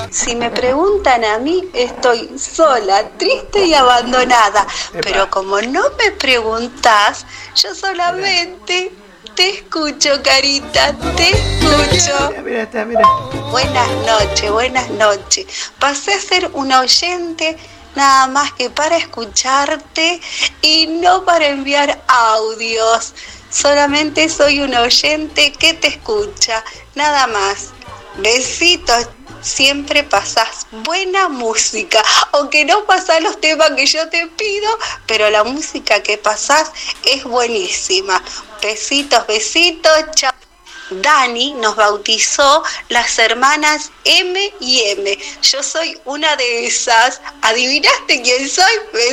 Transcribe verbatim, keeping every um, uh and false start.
Si me preguntan a mí, estoy sola, triste y abandonada. Epa. Pero como no me preguntás, yo solamente te escucho, Carita, te escucho. Mira, mira, está, mira. Buenas noches, buenas noches. Pasé a ser un oyente nada más que para escucharte y no para enviar audios. Solamente soy un oyente que te escucha, nada más. Besitos. Siempre pasás buena música, aunque no pasás los temas que yo te pido, pero la música que pasás es buenísima. Besitos, besitos, chao. Dani nos bautizó las hermanas M y M. Yo soy una de esas. ¿Adivinaste quién soy?